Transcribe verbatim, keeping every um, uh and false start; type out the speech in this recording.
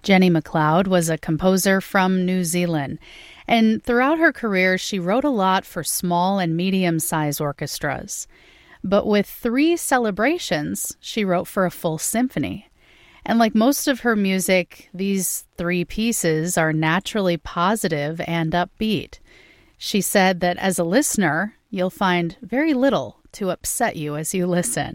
Jenny MacLeod was a composer from New Zealand, and throughout her career, she wrote a lot for small and medium-sized orchestras. But with three celebrations, she wrote for a full symphony. And like most of her music, these three pieces are naturally positive and upbeat. She said that as a listener, you'll find very little to upset you as you listen.